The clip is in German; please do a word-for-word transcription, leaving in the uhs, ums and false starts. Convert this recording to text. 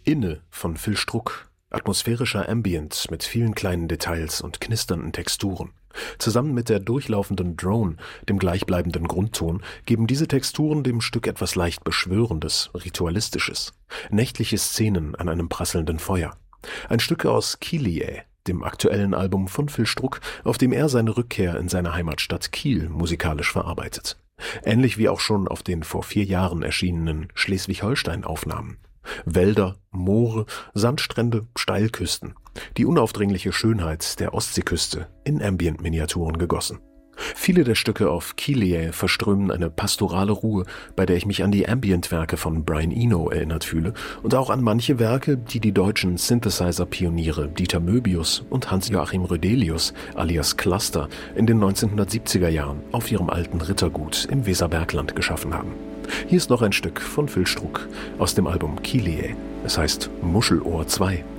Inne von Phil Struck. Atmosphärischer Ambient mit vielen kleinen Details und knisternden Texturen. Zusammen mit der durchlaufenden Drone, dem gleichbleibenden Grundton, geben diese Texturen dem Stück etwas leicht Beschwörendes, Ritualistisches. Nächtliche Szenen an einem prasselnden Feuer. Ein Stück aus Kylie, dem aktuellen Album von Phil Struck, auf dem er seine Rückkehr in seine Heimatstadt Kiel musikalisch verarbeitet. Ähnlich wie auch schon auf den vor vier Jahren erschienenen Schleswig-Holstein-Aufnahmen. Wälder, Moore, Sandstrände, Steilküsten. Die unaufdringliche Schönheit der Ostseeküste in Ambient-Miniaturen gegossen. Viele der Stücke auf Kylie verströmen eine pastorale Ruhe, bei der ich mich an die Ambient-Werke von Brian Eno erinnert fühle und auch an manche Werke, die die deutschen Synthesizer-Pioniere Dieter Möbius und Hans-Joachim Rödelius alias Cluster in den neunzehnhundertsiebziger Jahren auf ihrem alten Rittergut im Weserbergland geschaffen haben. Hier ist noch ein Stück von Phil Struck aus dem Album Kylie. Es heißt Muschelohr zwei.